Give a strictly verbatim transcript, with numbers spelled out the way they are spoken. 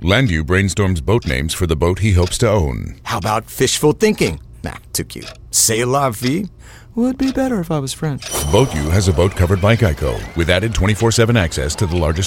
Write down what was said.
Landu brainstorms boat names for the boat he hopes to own. How about fishful thinking? Nah, too cute. C'est la vie? Would be better if I was French. BoatU has a boat covered by Geico with added twenty-four seven access to the largest